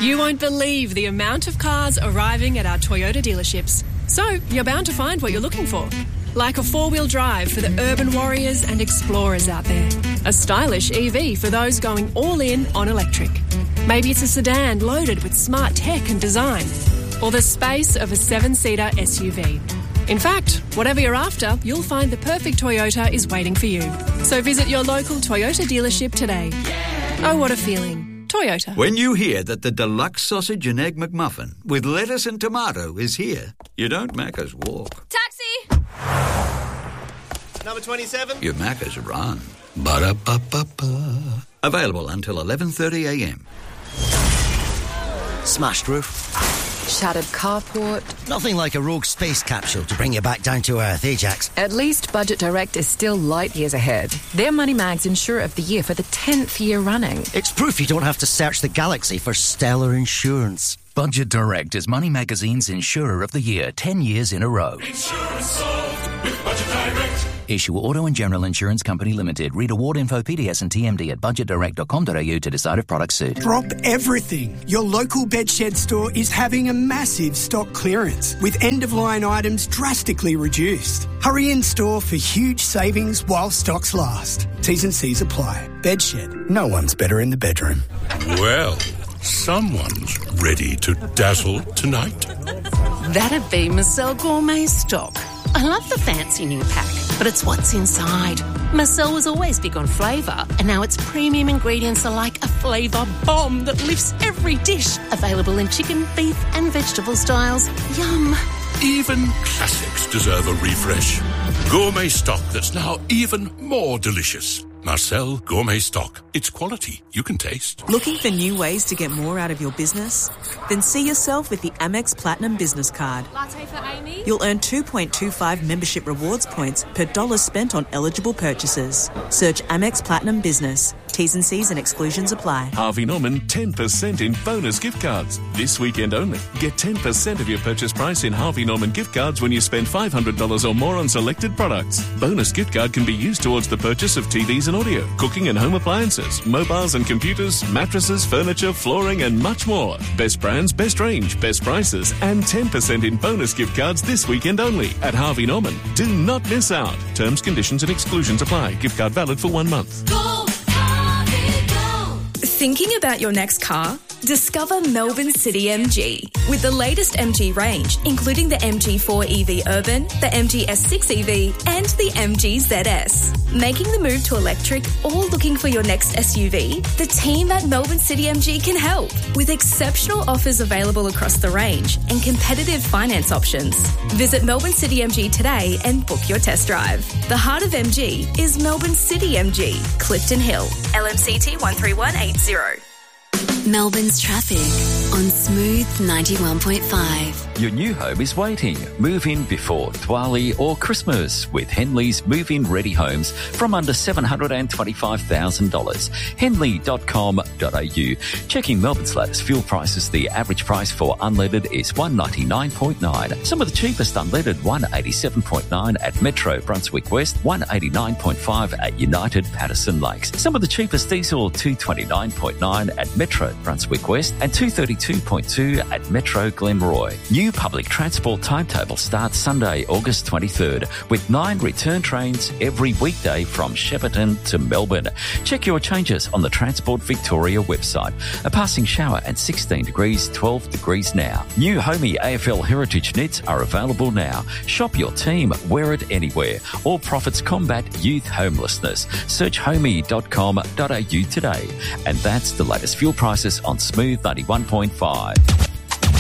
You won't believe the amount of cars arriving at our Toyota dealerships. So, you're bound to find what you're looking for. Like a four-wheel drive for the urban warriors and explorers out there. A stylish EV for those going all in on electric. Maybe it's a sedan loaded with smart tech and design. Or the space of a 7-seater SUV. In fact, whatever you're after, you'll find the perfect Toyota is waiting for you. So visit your local Toyota dealership today. Oh, what a feeling. Toyota. When you hear that the deluxe sausage and egg McMuffin with lettuce and tomato is here, you don't Macca's walk. Taxi! Number 27? You Macca's run. Ba-da-ba-ba-ba. Available until 11:30am. Smashed roof. Shattered carport. Nothing like a rogue space capsule to bring you back down to earth, eh, Jax? At least Budget Direct is still light years ahead. They're Moneymags Insurer of the Year for the 10th year running. It's proof you don't have to search the galaxy for stellar insurance. Budget Direct is Money Magazine's Insurer of the Year 10 years in a row. Insurance solved with Budget Direct. Issue Auto and General Insurance Company Limited. Read award info, PDS and TMD at budgetdirect.com.au to decide if products suit. Drop everything. Your local Bedshed store is having a massive stock clearance with end-of-line items drastically reduced. Hurry in store for huge savings while stocks last. T's and C's apply. Bedshed. No one's better in the bedroom. Well, someone's ready to dazzle tonight. That'd be Marcel Gourmet Stock. I love the fancy new pack, but it's what's inside. Marcel was always big on flavour, and now its premium ingredients are like a flavour bomb that lifts every dish. Available in chicken, beef and vegetable styles. Yum. Even classics deserve a refresh. Gourmet Stock that's now even more delicious. Marcel Gourmet Stock. It's quality you can taste. Looking for new ways to get more out of your business? Then see yourself with the Amex Platinum Business Card. Latte for Amy? You'll earn 2.25 membership rewards points per dollar spent on eligible purchases. Search Amex Platinum Business. T's and C's and exclusions apply. Harvey Norman 10% in bonus gift cards. This weekend only. Get 10% of your purchase price in Harvey Norman gift cards when you spend $500 or more on selected products. Bonus gift card can be used towards the purchase of TVs and audio, cooking and home appliances, mobiles and computers, mattresses, furniture, flooring and much more. Best brands, best range, best prices and 10% in bonus gift cards this weekend only at Harvey Norman. Do not miss out. Terms, conditions and exclusions apply. Gift card valid for 1 month. Go, Harvey, go! Thinking about your next car? Discover Melbourne City MG with the latest MG range, including the MG4 EV Urban, the MG S6 EV and the MG ZS. Making the move to electric or looking for your next SUV? The team at Melbourne City MG can help with exceptional offers available across the range and competitive finance options. Visit Melbourne City MG today and book your test drive. The heart of MG is Melbourne City MG, Clifton Hill, LMCT 13180. Melbourne's traffic on Smooth 91.5. Your new home is waiting. Move in before Diwali or Christmas with Henley's move-in ready homes from under $725,000. Henley.com.au. Checking Melbourne's latest fuel prices, the average price for unleaded is $199.9. Some of the cheapest unleaded, $187.9 at Metro Brunswick West, $189.5 at United Patterson Lakes. Some of the cheapest diesel, $229.9 at Metro Brunswick West and $232.2 at Metro Glenroy. New public transport timetable starts Sunday, August 23rd with 9 return trains every weekday from Shepparton to Melbourne. Check your changes on the Transport Victoria website. A passing shower at 16 degrees, 12 degrees now. New Homey AFL Heritage knits are available now. Shop your team, wear it anywhere. All profits combat youth homelessness. Search homey.com.au today. And that's the latest fuel prices on Smooth 91.5.